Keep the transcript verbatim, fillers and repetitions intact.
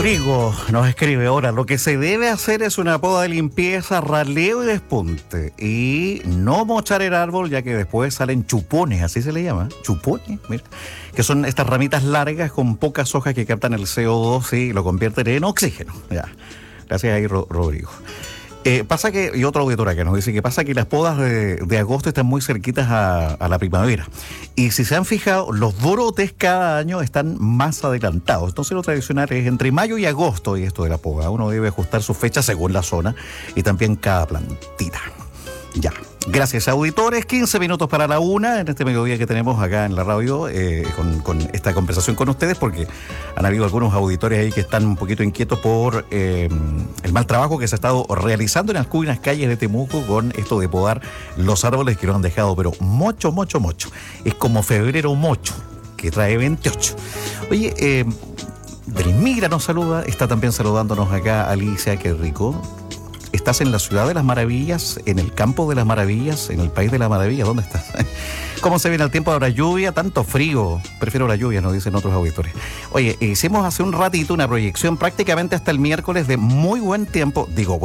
Rodrigo nos escribe: ahora, lo que se debe hacer es una poda de limpieza, raleo y despunte. Y no mochar el árbol, ya que después salen chupones, así se le llama, chupones, mira, que son estas ramitas largas con pocas hojas que captan el C O dos y lo convierten en oxígeno. Ya, gracias ahí, Ro- Rodrigo. Eh, pasa que, y otra auditora que nos dice que pasa que las podas de, de agosto están muy cerquitas a, a la primavera. Y si se han fijado, los brotes cada año están más adelantados. Entonces lo tradicional es entre mayo y agosto y esto de la poda. Uno debe ajustar su fecha según la zona y también cada plantita. Ya. Gracias, auditores. quince minutos para la una en este mediodía que tenemos acá en la radio eh, con, con esta conversación con ustedes, porque han habido algunos auditores ahí que están un poquito inquietos por eh, el mal trabajo que se ha estado realizando en algunas calles de Temuco con esto de podar los árboles que lo han dejado, pero mocho, mocho, mocho. Es como febrero mocho, que trae veintiocho. Oye, eh, Delmigra nos saluda, está también saludándonos acá Alicia, qué rico. ¿Estás en la ciudad de las maravillas, en el campo de las maravillas, en el país de las maravillas? ¿Dónde estás? ¿Cómo se viene el tiempo? ¿Habrá lluvia? Tanto frío. Prefiero la lluvia, nos dicen otros auditores. Oye, hicimos hace un ratito una proyección prácticamente hasta el miércoles de muy buen tiempo. Digo,